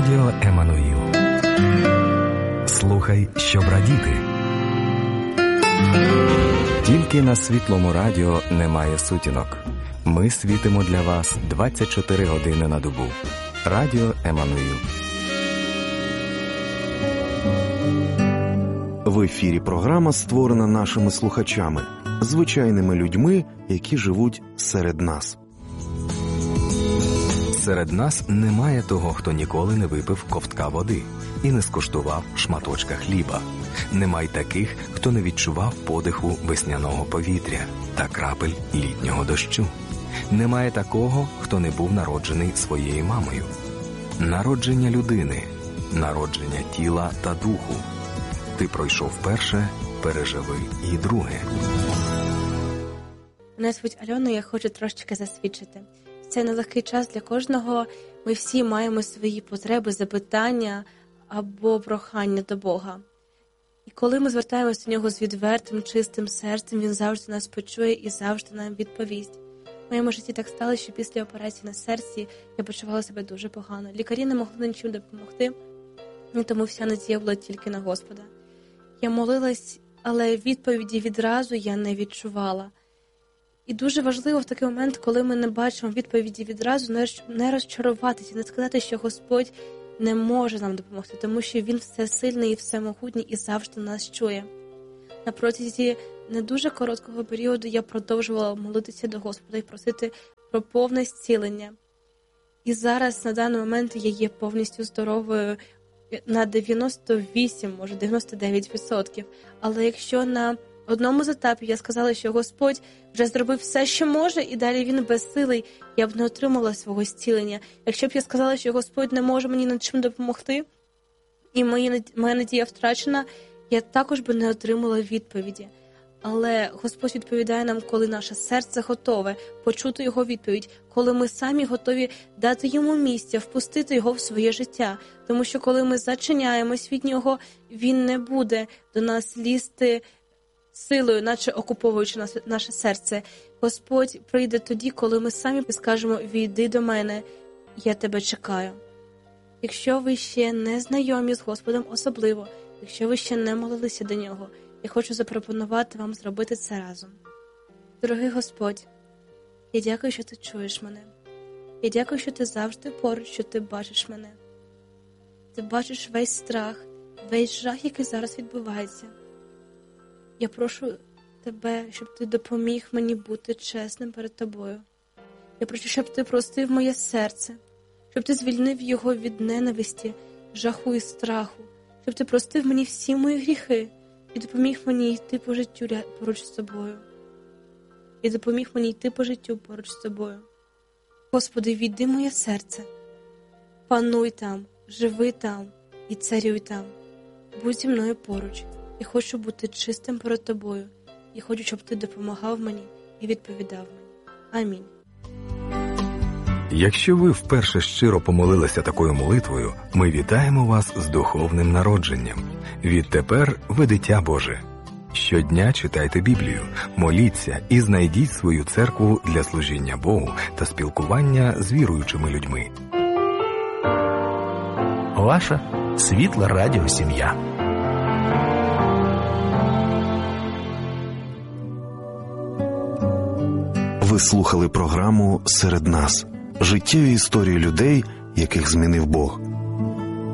Радіо Еммануїл. Слухай, щоб радіти. Тільки на Світлому радіо немає сутінок. Ми світимо для вас 24 години на добу. Радіо Еммануїл. В ефірі програма створена нашими слухачами, звичайними людьми, які живуть серед нас. Серед нас немає того, хто ніколи не випив ковтка води і не скуштував шматочка хліба. Немає таких, хто не відчував подиху весняного повітря та крапель літнього дощу. Немає такого, хто не був народжений своєю мамою. Народження людини, народження тіла та духу. Ти пройшов перше, переживи і друге. Мене звуть Альона, я хочу трошечки засвідчити. Це нелегкий час для кожного. Ми всі маємо свої потреби, запитання або прохання до Бога. І коли ми звертаємося до Нього з відвертим, чистим серцем, Він завжди нас почує і завжди нам відповість. В моєму житті так сталося, що після операції на серці я почувала себе дуже погано. Лікарі не могли нічим допомогти, і тому вся надія була тільки на Господа. Я молилась, але відповіді відразу я не відчувала. І дуже важливо в такий момент, коли ми не бачимо відповіді відразу, не розчаруватися, не сказати, що Господь не може нам допомогти, тому що Він всесильний і всемогутній і завжди нас чує. На протязі не дуже короткого періоду я продовжувала молитися до Господа і просити про повне зцілення. І зараз, на даний момент, я є повністю здоровою на 98, може 99%. Але якщо на одному з етапів я сказала, що Господь вже зробив все, що може, і далі Він безсилий, я б не отримала свого зцілення. Якщо б я сказала, що Господь не може мені над чим допомогти, і моя надія втрачена, я також би не отримала відповіді. Але Господь відповідає нам, коли наше серце готове почути Його відповідь, коли ми самі готові дати Йому місця, впустити Його в своє життя. Тому що коли ми зачиняємось від Нього, Він не буде до нас лізти силою, наче окуповуючи наше серце. Господь прийде тоді, коли ми самі скажемо: «Війди до мене, я тебе чекаю». Якщо ви ще не знайомі з Господом особливо, якщо ви ще не молилися до Нього, я хочу запропонувати вам зробити це разом. Дорогий Господь, я дякую, що Ти чуєш мене. Я дякую, що Ти завжди поруч, що Ти бачиш мене. Ти бачиш весь страх, весь жах, який зараз відбувається. Я прошу Тебе, щоб Ти допоміг мені бути чесним перед Тобою. Я прошу, щоб Ти простив моє серце, щоб Ти звільнив його від ненависті, жаху і страху, щоб Ти простив мені всі мої гріхи і допоміг мені йти по життю поруч з Тобою. І допоміг мені йти по життю поруч з Тобою. Господи, війди в моє серце. Пануй там, живи там і царюй там. Будь зі мною поруч. Я хочу бути чистим перед Тобою. І хочу, щоб Ти допомагав мені і відповідав мені. Амінь. Якщо ви вперше щиро помолилися такою молитвою, ми вітаємо вас з духовним народженням. Відтепер ви дитя Боже. Щодня читайте Біблію, моліться і знайдіть свою церкву для служіння Богу та спілкування з віруючими людьми. Ваша Світла Радіо Сім'я. Ви слухали програму «Серед нас» – життєві історії людей, яких змінив Бог.